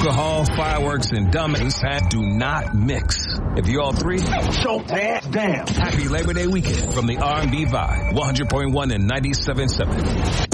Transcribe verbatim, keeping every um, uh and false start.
Alcohol, fireworks, and dummies do not mix. If you all three, so damn. Happy Labor Day weekend from the R and B Vibe, one hundred point one and ninety-seven point seven.